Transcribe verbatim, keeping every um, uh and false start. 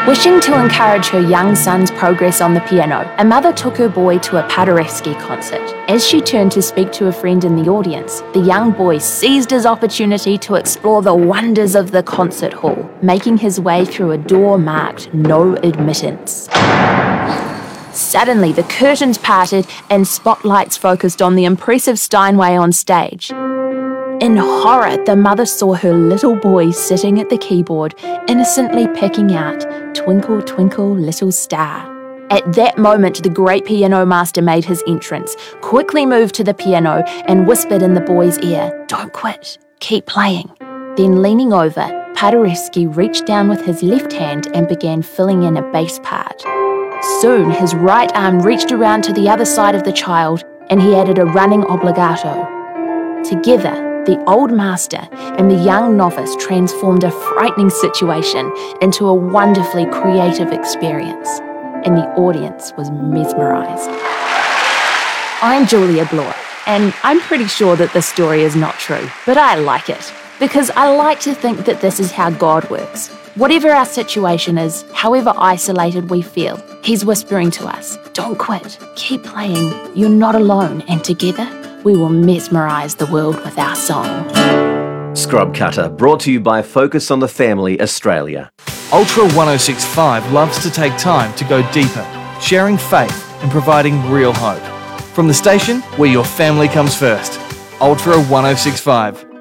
Wishing to encourage her young son's progress on the piano, a mother took her boy to a Paderewski concert. As she turned to speak to a friend in the audience, the young boy seized his opportunity to explore the wonders of the concert hall, making his way through a door marked "No Admittance." Suddenly, the curtains parted and spotlights focused on the impressive Steinway on stage. In horror, the mother saw her little boy sitting at the keyboard, innocently picking out "Twinkle, Twinkle, Little Star." At that moment, the great piano master made his entrance, quickly moved to the piano and whispered in the boy's ear, "Don't quit, keep playing." Then leaning over, Paderewski reached down with his left hand and began filling in a bass part. Soon, his right arm reached around to the other side of the child and he added a running obbligato. Together, the old master and the young novice transformed a frightening situation into a wonderfully creative experience, and the audience was mesmerised. I'm Julia Bloor, and I'm pretty sure that this story is not true, but I like it, because I like to think that this is how God works. Whatever our situation is, however isolated we feel, He's whispering to us, "Don't quit, keep playing, you're not alone, and together, we will mesmerise the world with our song." Scrub Cutter, brought to you by Focus on the Family Australia. Ultra one oh six point five loves to take time to go deeper, sharing faith and providing real hope. From the station where your family comes first, Ultra one oh six point five.